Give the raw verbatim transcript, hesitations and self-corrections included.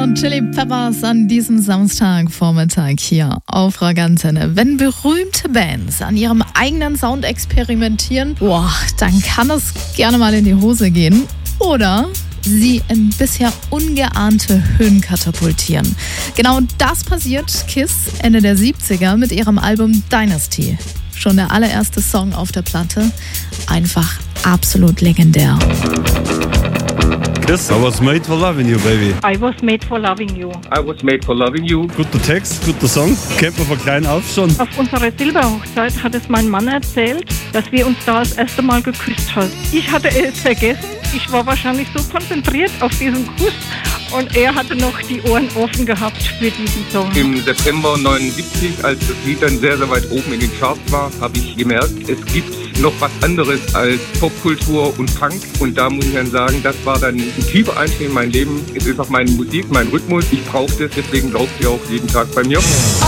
und Chili Peppers an diesem Samstagvormittag hier auf Rock Antenne. Wenn berühmte Bands an ihrem eigenen Sound experimentieren, boah, dann kann es gerne mal in die Hose gehen. Oder sie in bisher ungeahnte Höhen katapultieren. Genau das passiert Kiss Ende der siebziger mit ihrem Album Dynasty. Schon der allererste Song auf der Platte. Einfach absolut legendär. Kiss, I was made for loving you, baby. I was made for loving you. I was made for loving you. Guter Text, guter Song. Kennt man von klein auf schon. Auf unserer Silberhochzeit hat es mein Mann erzählt, dass wir uns da das erste Mal geküsst haben. Ich hatte es vergessen. Ich war wahrscheinlich so konzentriert auf diesen Kuss und er hatte noch die Ohren offen gehabt für diesen Song. Im September neunundsiebzig, als das Lied dann sehr, sehr weit oben in den Charts war, habe ich gemerkt, es gibt noch was anderes als Popkultur und Punk. Und da muss ich dann sagen, das war dann ein tiefer Einschnitt in mein Leben. Es ist auch meine Musik, mein Rhythmus. Ich brauche das, deswegen läuft sie auch jeden Tag bei mir.